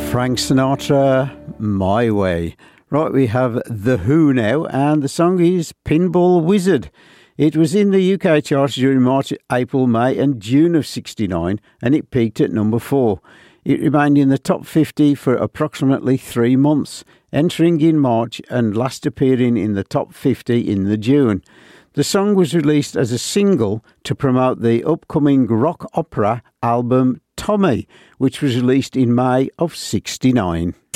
Frank Sinatra, My Way. Right, we have The Who now, and the song is Pinball Wizard. It was in the UK charts during March, April, May and June of '69, and it peaked at number 4. It remained in the top 50 for approximately 3 months, entering in March and last appearing in the top 50 in the June. The song was released as a single to promote the upcoming rock opera album Tommy, which was released in May of '69.